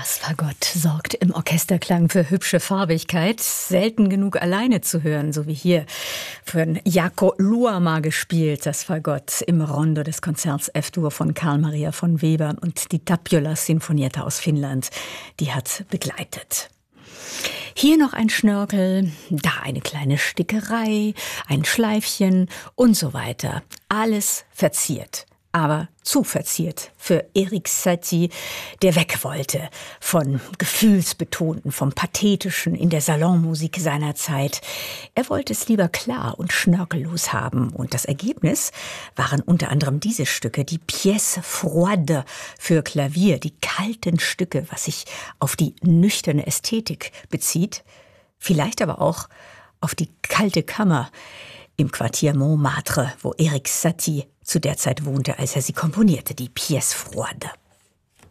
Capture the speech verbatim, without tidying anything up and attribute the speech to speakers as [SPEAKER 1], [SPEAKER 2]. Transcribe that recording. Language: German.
[SPEAKER 1] Das Fagott sorgt im Orchesterklang für hübsche Farbigkeit, selten genug alleine zu hören, so wie hier von Jaakko Luoma gespielt, das Fagott im Rondo des Konzerts F-Dur von Carl Maria von Weber und die Tapiola Sinfonietta aus Finnland, die hat begleitet. Hier noch ein Schnörkel, da eine kleine Stickerei, ein Schleifchen und so weiter. Alles verziert. Aber zu verziert für Erik Satie, der weg wollte von Gefühlsbetonten, vom Pathetischen in der Salonmusik seiner Zeit. Er wollte es lieber klar und schnörkellos haben. Und das Ergebnis waren unter anderem diese Stücke, die Pièces froides für Klavier, die kalten Stücke, was sich auf die nüchterne Ästhetik bezieht, vielleicht aber auch auf die kalte Kammer im Quartier Montmartre, wo Erik Satie zu der Zeit wohnte, als er sie komponierte, die Pièces froides.